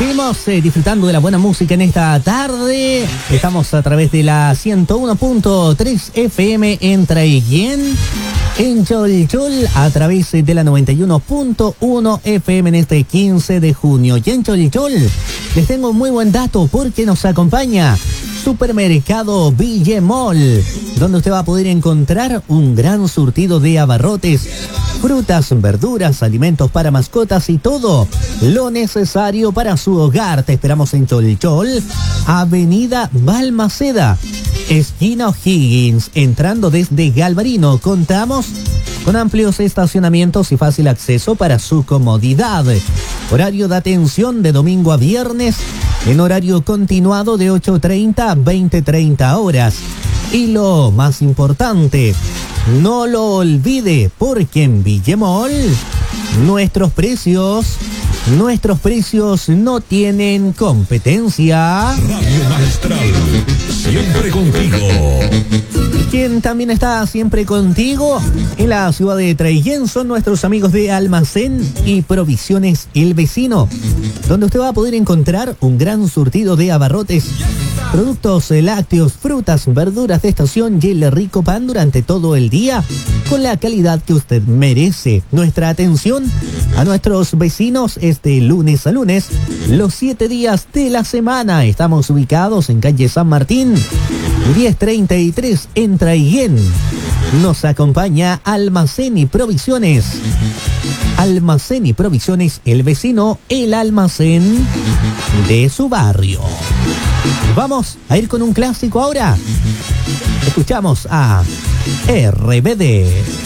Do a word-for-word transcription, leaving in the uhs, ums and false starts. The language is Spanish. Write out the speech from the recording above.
Seguimos eh, disfrutando de la buena música en esta tarde. Estamos a través de la ciento uno punto tres F M en Traiguén, en Cholchol, a través de la noventa y uno punto uno F M en este quince de junio. Y en Cholchol les tengo un muy buen dato porque nos acompaña Supermercado Villemol, donde usted va a poder encontrar un gran surtido de abarrotes, frutas, verduras, alimentos para mascotas y todo lo necesario para su hogar. Te esperamos en Cholchol, Avenida Balmaceda, esquina O'Higgins, entrando desde Galvarino. Contamos con amplios estacionamientos y fácil acceso para su comodidad. Horario de atención de domingo a viernes, en horario continuado de ocho treinta a veinte treinta horas. Y lo más importante, no lo olvide, porque en Villemol nuestros precios, nuestros precios no tienen competencia. Radio Maestral, siempre contigo. Quien también está siempre contigo en la ciudad de Traiguén son nuestros amigos de Almacén y Provisiones El Vecino, donde usted va a poder encontrar un gran surtido de abarrotes, productos lácteos, frutas, verduras de estación y el rico pan durante todo el día con la calidad que usted merece. Nuestra atención a nuestros vecinos es de lunes a lunes, los siete días de la semana. Estamos ubicados en calle San Martín, diez treinta y tres en Traiguén. Nos acompaña Almacén y Provisiones. Almacén y Provisiones El Vecino, el almacén de su barrio. Vamos a ir con un clásico ahora. Escuchamos a R B D.